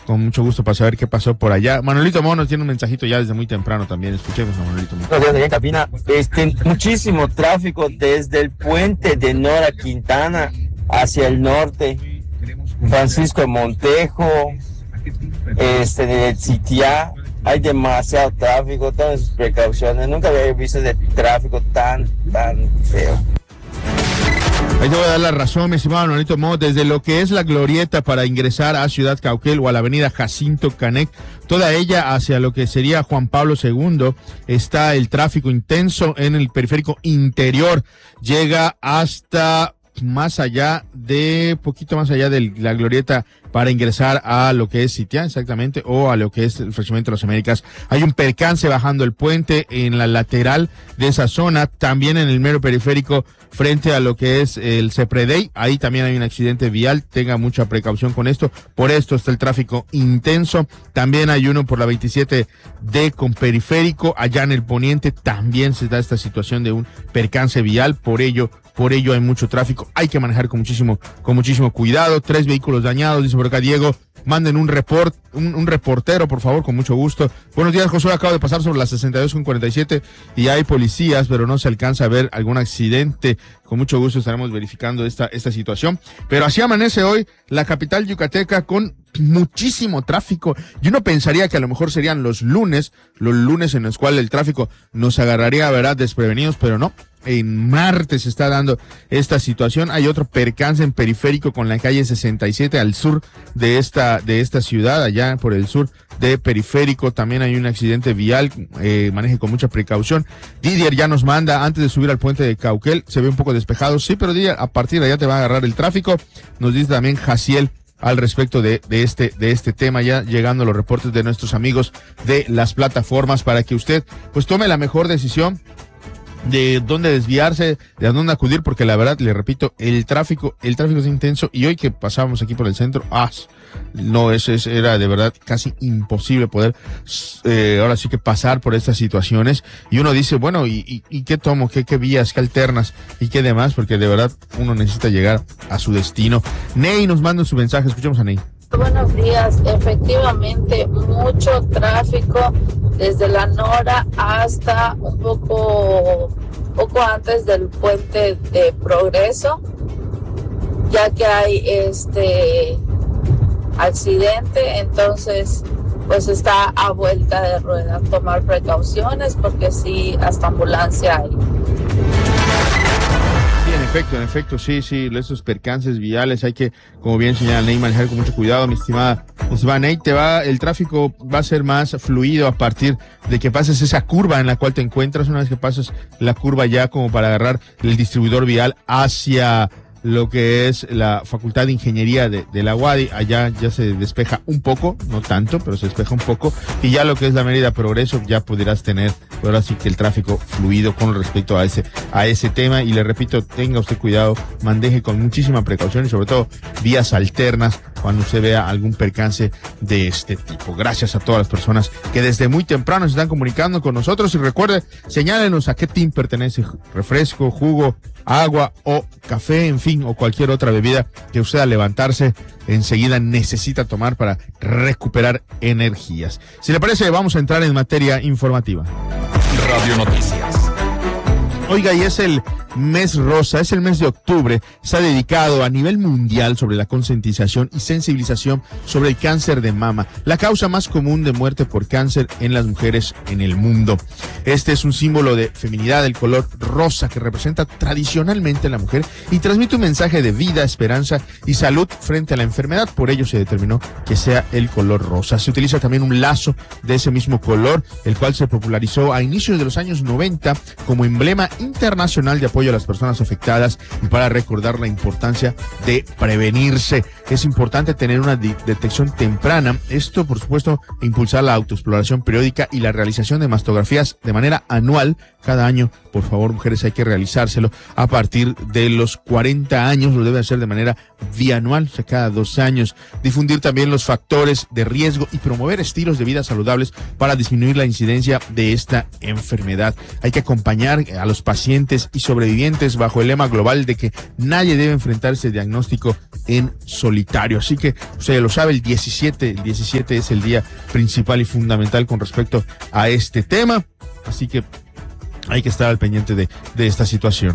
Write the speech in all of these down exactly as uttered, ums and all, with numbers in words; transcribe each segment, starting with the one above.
con mucho gusto para saber qué pasó por allá. Manolito Monos tiene un mensajito ya desde muy temprano también. Escuchemos a Manolito Monos. Buenos días, en cabina. Este, muchísimo tráfico desde el puente de Nora Quintana hacia el norte. Francisco de Montejo, este, de Sitiá. Hay demasiado tráfico, todas sus precauciones. Nunca había visto ese tráfico tan, tan feo. Ahí te voy a dar la razón, mi estimado Manolito Mo, desde lo que es la glorieta para ingresar a Ciudad Cauquel o a la avenida Jacinto Canec, toda ella hacia lo que sería Juan Pablo segundo, está el tráfico intenso en el periférico interior, llega hasta más allá de, poquito más allá de la glorieta para ingresar a lo que es Sitiá, exactamente, o a lo que es el Fraccionamiento de las Américas. Hay un percance bajando el puente en la lateral de esa zona, también en el mero periférico frente a lo que es el Cepredey, ahí también hay un accidente vial, tenga mucha precaución con esto, por esto está el tráfico intenso, también hay uno por la veintisiete D con periférico, allá en el poniente también se da esta situación de un percance vial, por ello Por ello hay mucho tráfico, hay que manejar con muchísimo, con muchísimo cuidado. Tres vehículos dañados, dice por acá Diego. Manden un report, un, un reportero, por favor, con mucho gusto. Buenos días, Josué, acabo de pasar sobre la sesenta y dos con cuarenta y siete y hay policías, pero no se alcanza a ver algún accidente. Con mucho gusto estaremos verificando esta, esta situación. Pero así amanece hoy la capital yucateca con muchísimo tráfico. Yo no pensaría que a lo mejor serían los lunes, los lunes en los cuales el tráfico nos agarraría, ¿verdad?, desprevenidos, pero no. En martes se está dando esta situación. Hay otro percance en periférico con la calle sesenta y siete al sur de esta de esta ciudad, allá por el sur de periférico. También hay un accidente vial, eh, maneje con mucha precaución. Didier ya nos manda, antes de subir al puente de Cauquel, se ve un poco despejado. Sí, pero Didier, a partir de allá te va a agarrar el tráfico. Nos dice también Jaciel al respecto de, de este, de este tema, ya llegando los reportes de nuestros amigos de las plataformas para que usted pues tome la mejor decisión de dónde desviarse, de a dónde acudir, porque la verdad, le repito, el tráfico, el tráfico es intenso, y hoy que pasábamos aquí por el centro, ah, no, eso es, era de verdad casi imposible poder, eh, ahora sí que pasar por estas situaciones, y uno dice, bueno, ¿y, y, y qué tomo? ¿Qué, qué vías? ¿Qué alternas? ¿Y qué demás? Porque de verdad uno necesita llegar a su destino. Ney nos manda su mensaje, escuchemos a Ney. Buenos días, efectivamente mucho tráfico desde la Nora hasta un poco, poco antes del puente de Progreso, ya que hay este accidente, entonces pues está a vuelta de ruedas, tomar precauciones porque sí, hasta ambulancia hay. En efecto, en efecto, sí, sí, esos percances viales hay que, como bien señala Ney, manejar con mucho cuidado, mi estimada, mi estimada Ney, te va, el tráfico va a ser más fluido a partir de que pases esa curva en la cual te encuentras, una vez que pases la curva ya como para agarrar el distribuidor vial hacia lo que es la Facultad de Ingeniería de, de la U A D I, allá ya se despeja un poco, no tanto, pero se despeja un poco, y ya lo que es la Avenida Progreso, ya podrás tener, ahora sí que el tráfico fluido con respecto a ese, a ese tema, y le repito, tenga usted cuidado, maneje con muchísima precaución, y sobre todo, vías alternas, cuando usted vea algún percance de este tipo. Gracias a todas las personas que desde muy temprano se están comunicando con nosotros, y recuerde, señálenos a qué team pertenece, refresco, jugo, agua o café, en fin, o cualquier otra bebida que usted al levantarse enseguida necesita tomar para recuperar energías. Si le parece, vamos a entrar en materia informativa. Radio Noticias. Oiga, y es el mes rosa, es el mes de octubre, está dedicado a nivel mundial sobre la concientización y sensibilización sobre el cáncer de mama, la causa más común de muerte por cáncer en las mujeres en el mundo. Este es un símbolo de feminidad, el color rosa que representa tradicionalmente a la mujer y transmite un mensaje de vida, esperanza y salud frente a la enfermedad, por ello se determinó que sea el color rosa. Se utiliza también un lazo de ese mismo color, el cual se popularizó a inicios de los años noventa como emblema internacional de apoyo a las personas afectadas y para recordar la importancia de prevenirse. Es importante tener una de- detección temprana. Esto, por supuesto, impulsar la autoexploración periódica y la realización de mastografías de manera anual cada año por favor, mujeres, hay que realizárselo a partir de los cuarenta años, lo debe hacer de manera bianual, o sea, cada dos años. Difundir también los factores de riesgo y promover estilos de vida saludables para disminuir la incidencia de esta enfermedad. Hay que acompañar a los pacientes y sobrevivientes bajo el lema global de que nadie debe enfrentarse al diagnóstico en solitario. Así que usted lo sabe, el diecisiete, el diecisiete es el día principal y fundamental con respecto a este tema. Así que hay que estar al pendiente de, de esta situación.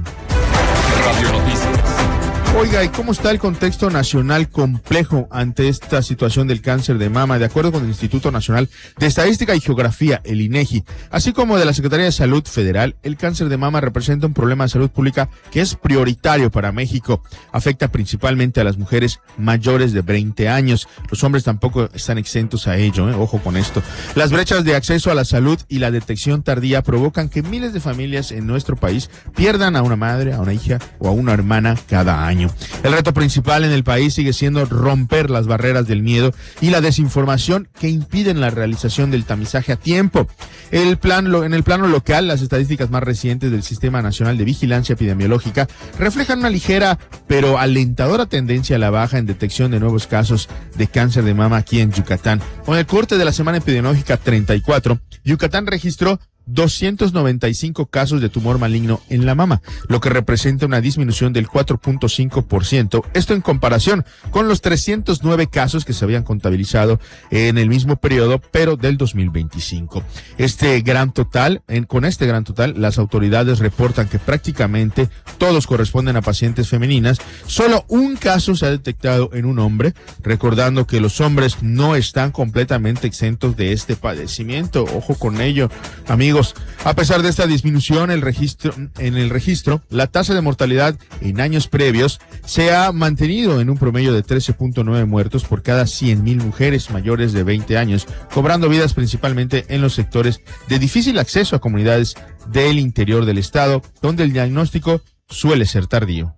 Radio Noticias. Oiga, ¿y cómo está el contexto nacional complejo ante esta situación del cáncer de mama? De acuerdo con el Instituto Nacional de Estadística y Geografía, el INEGI, así como de la Secretaría de Salud Federal, el cáncer de mama representa un problema de salud pública que es prioritario para México. Afecta principalmente a las mujeres mayores de veinte años. Los hombres tampoco están exentos a ello, ¿eh? Ojo con esto. Las brechas de acceso a la salud y la detección tardía provocan que miles de familias en nuestro país pierdan a una madre, a una hija o a una hermana cada año. El reto principal en el país sigue siendo romper las barreras del miedo y la desinformación que impiden la realización del tamizaje a tiempo. El plan, lo, en el plano local, las estadísticas más recientes del Sistema Nacional de Vigilancia Epidemiológica reflejan una ligera pero alentadora tendencia a la baja en detección de nuevos casos de cáncer de mama aquí en Yucatán. Con el corte de la semana epidemiológica treinta y cuatro, Yucatán registró doscientos noventa y cinco casos de tumor maligno en la mama, lo que representa una disminución del cuatro punto cinco por ciento. Esto en comparación con los trescientos nueve casos que se habían contabilizado en el mismo periodo, pero del dos mil veinticinco. Este gran total, en, con este gran total, las autoridades reportan que prácticamente todos corresponden a pacientes femeninas. Solo un caso se ha detectado en un hombre, recordando que los hombres no están completamente exentos de este padecimiento. Ojo con ello, amigos. A pesar de esta disminución el registro, en el registro, la tasa de mortalidad en años previos se ha mantenido en un promedio de trece punto nueve muertos por cada cien mil mujeres mayores de veinte años, cobrando vidas principalmente en los sectores de difícil acceso a comunidades del interior del estado, donde el diagnóstico suele ser tardío.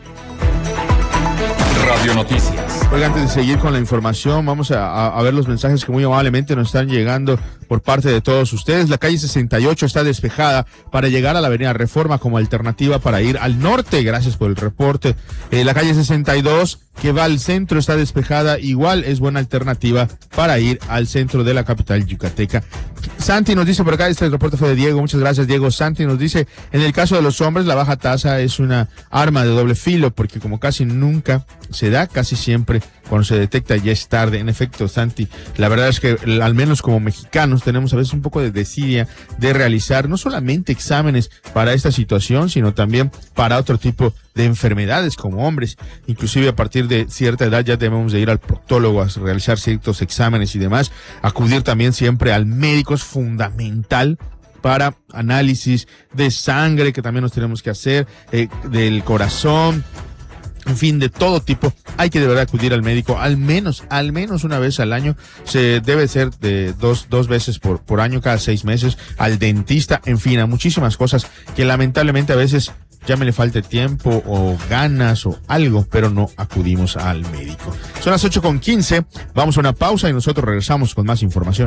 Radio Noticias. Oiga, antes de seguir con la información, vamos a, a, a ver los mensajes que muy amablemente nos están llegando por parte de todos ustedes. La calle sesenta y ocho está despejada para llegar a la avenida Reforma como alternativa para ir al norte. Gracias por el reporte. Eh, la calle sesenta y dos, que va al centro, está despejada. Igual es buena alternativa para ir al centro de la capital yucateca. Santi nos dice por acá, este reporte fue de Diego. Muchas gracias, Diego. Santi nos dice, en el caso de los hombres, la baja tasa es una arma de doble filo, porque como casi nunca se da, casi siempre cuando se detecta ya es tarde. En efecto, Santi, la verdad es que al menos como mexicanos tenemos a veces un poco de desidia de realizar no solamente exámenes para esta situación, sino también para otro tipo de enfermedades como hombres. Inclusive a partir de cierta edad ya debemos de ir al proctólogo a realizar ciertos exámenes y demás. Acudir también siempre al médico es fundamental para análisis de sangre que también nos tenemos que hacer, eh, del corazón, en fin, de todo tipo. Hay que de verdad acudir al médico al menos, al menos una vez al año. Se debe ser de dos, dos veces por, por año, cada seis meses, al dentista, en fin, a muchísimas cosas que lamentablemente a veces ya me le falte tiempo o ganas o algo, pero no acudimos al médico. Son las ocho con quince, vamos a una pausa y nosotros regresamos con más información.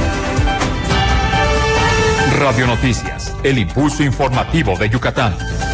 Radio Noticias, el impulso informativo de Yucatán.